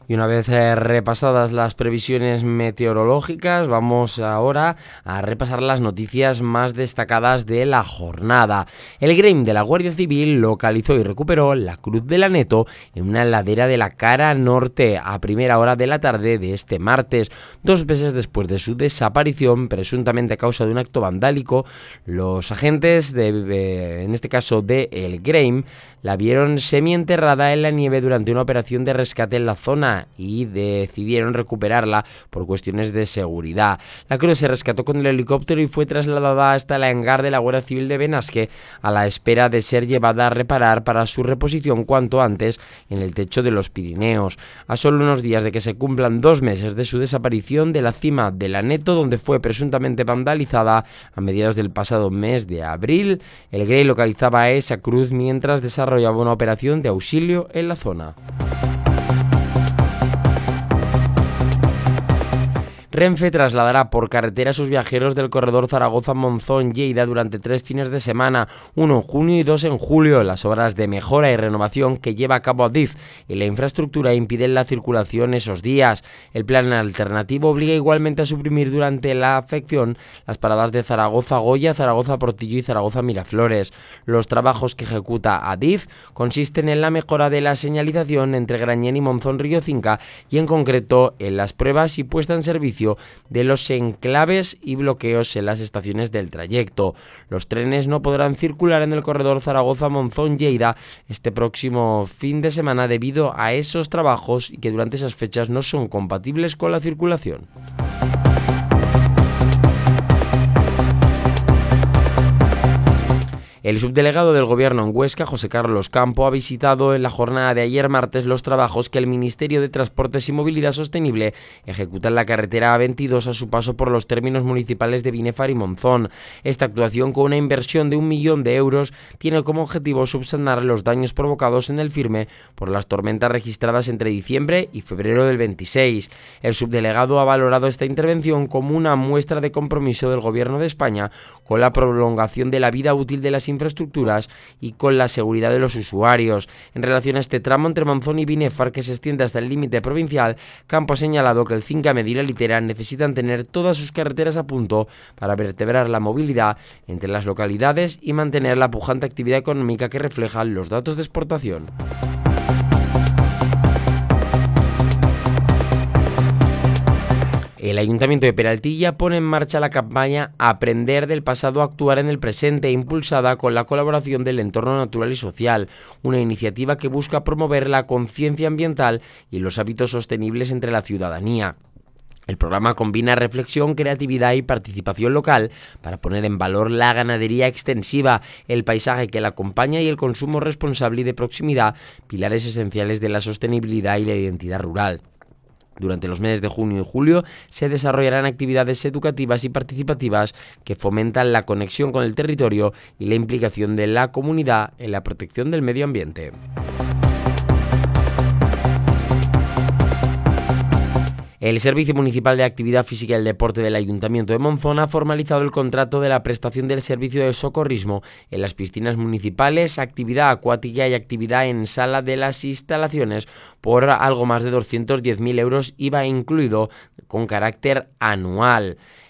Y una vez repasadas las previsiones meteorológicas, vamos ahora a repasar las noticias más destacadas de la jornada. El GREIM de la Guardia Civil localizó y recuperó la Cruz de l'Aneto en una ladera de la cara norte a primera hora de la tarde de este martes. 2 meses después de su desaparición, presuntamente a causa de un acto vandálico, los agentes, en este caso de el GREIM, la vieron semienterrada en la nieve durante una operación de rescate en la zona y decidieron recuperarla por cuestiones de seguridad. La cruz se rescató con el helicóptero y fue trasladada hasta el hangar de la Guardia Civil de Benasque a la espera de ser llevada a reparar para su reposición cuanto antes en el techo de los Pirineos. A solo unos días de que se cumplan 2 meses de su desaparición de la cima de l'Aneto, donde fue presuntamente vandalizada a mediados del pasado mes de abril, el GREIM localizaba esa cruz mientras desarrollaba una operación de auxilio en la zona. Renfe trasladará por carretera a sus viajeros del corredor Zaragoza-Monzón-Lleida durante 3 fines de semana, 1 en junio y 2 en julio. Las obras de mejora y renovación que lleva a cabo Adif y la infraestructura impiden la circulación esos días. El plan alternativo obliga igualmente a suprimir durante la afección las paradas de Zaragoza-Goya, Zaragoza-Portillo y Zaragoza-Miraflores. Los trabajos que ejecuta Adif consisten en la mejora de la señalización entre Grañén y Monzón-Río-Cinca y en concreto en las pruebas y puesta en servicio de los enclaves y bloqueos en las estaciones del trayecto. Los trenes no podrán circular en el corredor Zaragoza-Monzón-Lleida este próximo fin de semana debido a esos trabajos y que durante esas fechas no son compatibles con la circulación. El subdelegado del Gobierno en Huesca, José Carlos Campo, ha visitado en la jornada de ayer martes los trabajos que el Ministerio de Transportes y Movilidad Sostenible ejecuta en la carretera A22 a su paso por los términos municipales de Binefar y Monzón. Esta actuación, con una inversión de 1 millón de euros, tiene como objetivo subsanar los daños provocados en el firme por las tormentas registradas entre diciembre y febrero del 26. El subdelegado ha valorado esta intervención como una muestra de compromiso del Gobierno de España con la prolongación de la vida útil de las infraestructuras y con la seguridad de los usuarios. En relación a este tramo entre Monzón y Binefar, que se extiende hasta el límite provincial, Campo ha señalado que el Cincamed y la Litera necesitan tener todas sus carreteras a punto para vertebrar la movilidad entre las localidades y mantener la pujante actividad económica que reflejan los datos de exportación. El Ayuntamiento de Peraltilla pone en marcha la campaña Aprender del pasado a actuar en el presente, impulsada con la colaboración del entorno natural y social, una iniciativa que busca promover la conciencia ambiental y los hábitos sostenibles entre la ciudadanía. El programa combina reflexión, creatividad y participación local para poner en valor la ganadería extensiva, el paisaje que la acompaña y el consumo responsable y de proximidad, pilares esenciales de la sostenibilidad y la identidad rural. Durante los meses de junio y julio se desarrollarán actividades educativas y participativas que fomentan la conexión con el territorio y la implicación de la comunidad en la protección del medio ambiente. El Servicio Municipal de Actividad Física y el Deporte del Ayuntamiento de Monzón ha formalizado el contrato de la prestación del servicio de socorrismo en las piscinas municipales, actividad acuática y actividad en sala de las instalaciones por algo más de 210.000 euros IVA incluido, con carácter anual.